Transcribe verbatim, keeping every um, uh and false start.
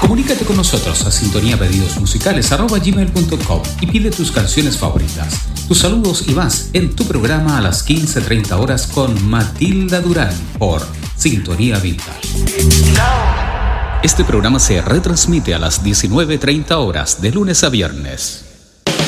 Comunícate con nosotros a sintonía pedidos musicales arroba gmail punto com y pide tus canciones favoritas, tus saludos y más en tu programa a las quince treinta horas con Matilda Durán por Sintonía Vital. Este programa se retransmite a las diecinueve treinta horas de lunes a viernes.